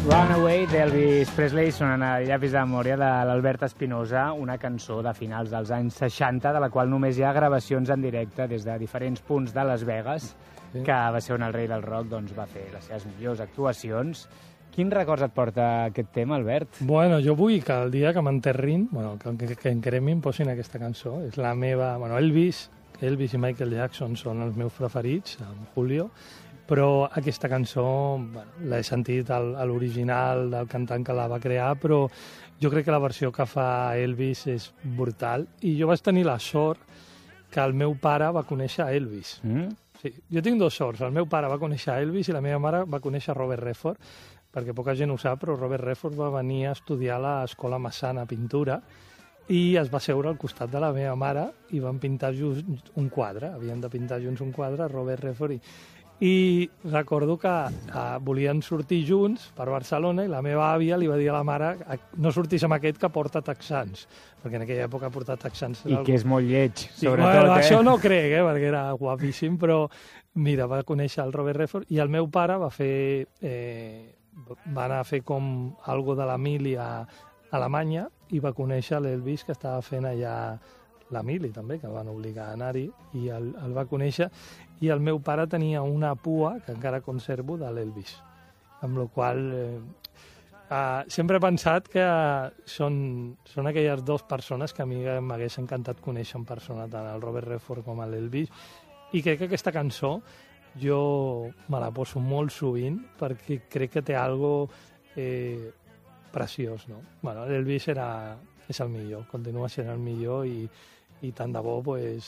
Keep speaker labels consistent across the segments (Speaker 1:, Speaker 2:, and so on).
Speaker 1: Runaway d'Elvis Presley sonant a llavis de memòria de l'Albert Espinosa, una cançó de finals dels anys 60, de la qual només hi ha gravacions en directe des de diferents punts de Las Vegas, que va ser on el rei del rock va fer les seves millors actuacions. Quins records et porta aquest tema, Albert?
Speaker 2: Bueno, jo vull que el dia que m'enterrin, que en cremin, posin aquesta cançó. És la meva... Bueno, Elvis i Michael Jackson són els meus preferits, amb Julio, però aquesta cançó l'he sentit a l'original del cantant que la va crear, però jo crec que la versió que fa Elvis és brutal. I jo vaig tenir la sort que el meu pare va conèixer Elvis. Sí, jo tinc dos sorts. El meu pare va conèixer Elvis i la meva mare va conèixer Robert Redford, perquè poca gent ho sap, però Robert Redford va venir a estudiar a l'Escola Massana Pintura i es va seure al costat de la meva mare i van pintar junts un quadre. Havien de pintar junts un quadre, Robert Redford i recordo que volien sortir junts per Barcelona i la meva àvia li va dir a la mare no sortís amb aquest que porta texans, perquè en aquella època portar texans...
Speaker 1: I que és molt lleig,
Speaker 2: sobretot. Bueno, això no crec, perquè era guapíssim, però mira, va conèixer el Robert Redford i el meu pare va fer... va anar a fer com algo de la mili a Alemanya i va conèixer l'Elvis que estava fent allà la mili també, que el van obligar a anar-hi i el va conèixer i el meu pare tenia una pua que encara conservo de l'Elvis, amb la qual sempre he pensat que són aquelles dues persones que a mi m'hagués encantat conèixer en persona, tant el Robert Redford com l'Elvis, i crec que aquesta cançó jo me la poso molt sovint perquè crec que té algo preciós, no? Bueno, l'Elvis és el millor, continua sent el millor i tant de bo,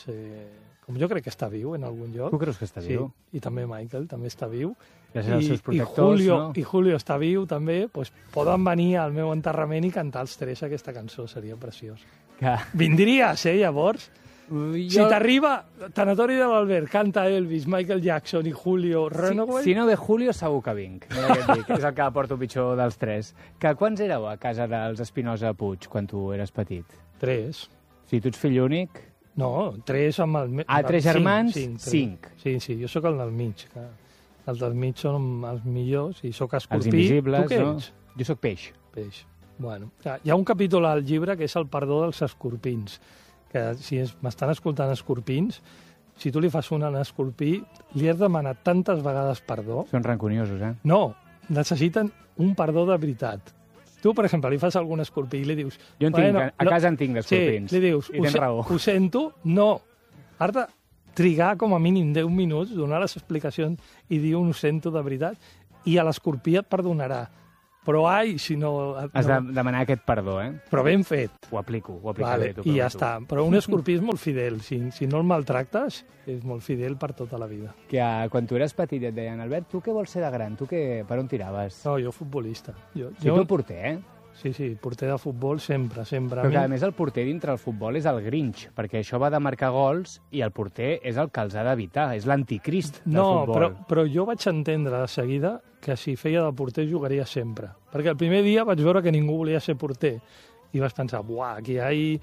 Speaker 2: com jo crec que està viu en algun lloc.
Speaker 1: Tu creus que està viu?
Speaker 2: Sí, i també Michael també està viu.
Speaker 1: Gràcies als seus protectors, no?
Speaker 2: I Julio està viu també, poden venir al meu enterrament i cantar els tres aquesta cançó, seria preciós. Vindries, llavors? Si t'arriba Tanatori de l'Albert, canta Elvis, Michael Jackson i Julio, Runaway...
Speaker 1: Si no ve Julio, segur que vinc. És el que porto pitjor dels tres. Quants éreu a casa dels Espinosa Puig quan tu eres petit?
Speaker 2: 3.
Speaker 1: Si tu ets fill únic...
Speaker 2: No, 3 amb el...
Speaker 1: 3 germans? 5.
Speaker 2: Sí, jo sóc el del mig. Els del mig són els millors i sóc escorpí.
Speaker 1: Els invisibles,
Speaker 2: tu què ets?
Speaker 1: Jo sóc peix.
Speaker 2: Peix. Bueno, hi ha un capítol al llibre que és el perdó dels escorpins, que si m'estan escoltant escorpins, si tu li fas un escorpí, li has demanat tantes vegades perdó...
Speaker 1: Són ranconiosos, eh?
Speaker 2: No, necessiten un perdó de veritat. Tu, per exemple, li fas algun escorpí i li dius...
Speaker 1: Jo a casa en tinc d'escorpins.
Speaker 2: Sí, li dius,
Speaker 1: i tens raó.
Speaker 2: Ho sento, no. Has de trigar com a mínim 10 minuts, donar les explicacions i dir un ho sento de veritat, i a l'escorpí et perdonarà. Però si no...
Speaker 1: Has de demanar aquest perdó, eh?
Speaker 2: Però ben fet.
Speaker 1: Ho aplico
Speaker 2: vale, bé. I ja està. Però un escorpí és molt fidel. Si no el maltractes, és molt fidel per tota la vida.
Speaker 1: Que quan tu eres petit et deien, Albert, tu què vols ser de gran? Tu per on tiraves?
Speaker 2: No, jo futbolista.
Speaker 1: Tu porter, eh?
Speaker 2: Sí, porter de futbol sempre.
Speaker 1: Però que a més el porter dintre el futbol és el Grinch, perquè això va de marcar gols i el porter és el que els ha d'evitar, és l'anticrist del futbol.
Speaker 2: No, però jo vaig entendre de seguida que si feia de porter jugaria sempre. Perquè el primer dia vaig veure que ningú volia ser porter i vaig pensar, aquí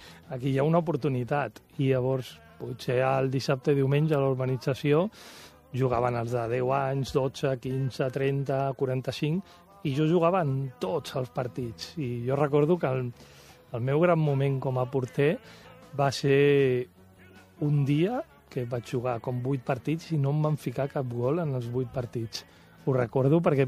Speaker 2: hi ha una oportunitat. I llavors, potser el dissabte i diumenge a l'urbanització jugaven els de 10 anys, 12, 15, 30, 45... I jo jugava en tots els partits. I jo recordo que el meu gran moment com a porter va ser un dia que vaig jugar com 8 partits i no em van ficar cap gol en els 8 partits. Ho recordo perquè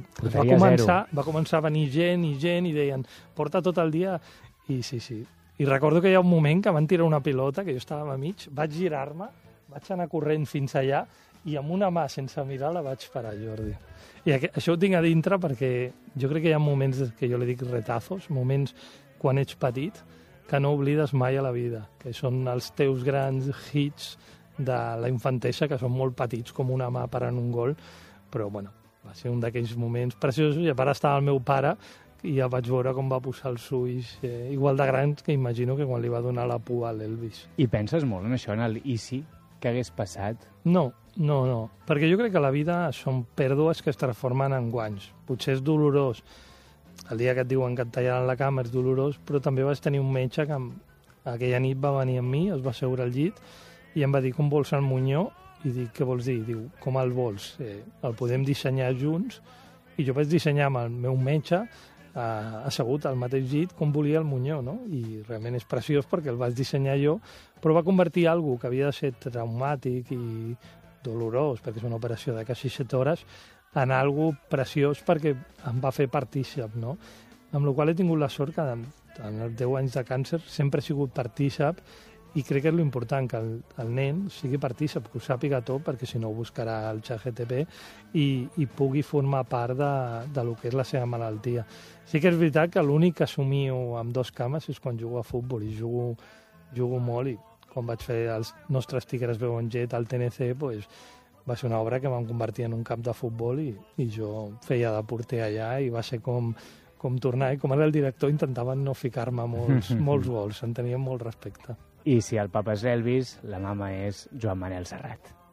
Speaker 2: va començar a venir gent i deien, porta tot el dia. I sí. I recordo que hi ha un moment que van tirar una pilota, que jo estava a mig, vaig girar-me, vaig anar corrent fins allà i amb una mà sense mirar la vaig parar, Jordi. I això ho tinc a dintre perquè jo crec que hi ha moments que jo li dic retazos, moments quan ets petit que no oblides mai a la vida, que són els teus grans hits de la infantesa, que són molt petits, com una mà parant un gol, però bueno, va ser un d'aquells moments preciosos i a part estava el meu pare i ja vaig veure com va posar els ulls igual de grans que imagino que quan li va donar la pua a l'Elvis.
Speaker 1: I penses molt en això, en el i si que hagués passat?
Speaker 2: No, perquè jo crec que la vida són pèrdues que es transformen en guanys. Potser és dolorós. El dia que et diuen que et tallaran la cama és dolorós, però també vaig tenir un metge que aquella nit va venir amb mi, es va asseure al llit i em va dir, com vols el monyó? I dic, què vols dir? Diu, com el vols? El podem dissenyar junts I jo vaig dissenyar amb el meu metge assegut al mateix llit com volia el Muñoz, no? I realment és preciós perquè el vaig dissenyar jo, però va convertir alguna que havia de ser traumàtic i dolorós, perquè és una operació de quasi 7 hores, en algo preciós perquè em va fer partícip, no? Amb la qual he tingut la sort que en els 10 anys de càncer sempre he sigut partícip i crec que és l'important, que el nen sigui partícip, que ho sàpiga tot, perquè si no ho buscarà el ChatGPT i pugui formar part de lo que és la seva malaltia. Sí que és veritat que l'únic que assumio amb 2 cames és quan jugo a futbol, i jugo molt, i quan vaig fer els nostres Tigres Begonjet al TNC, pues, va ser una obra que vam convertir en un camp de futbol i jo feia de porter allà i va ser com tornar, i com era el director intentaven no ficar-me molts gols, en tenien molt respecte.
Speaker 1: I si el papa és l'Elvis, la mama és Joan Manel Serrat.